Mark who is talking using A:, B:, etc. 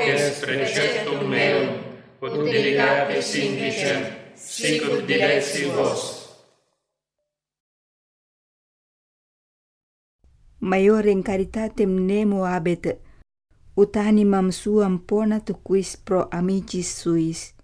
A: est preceptum meum, ut delicate sindicem, sicut dilexi vos.
B: Maior in caritatem nemo habet, ut animam suam ponatur quis pro amicis suis.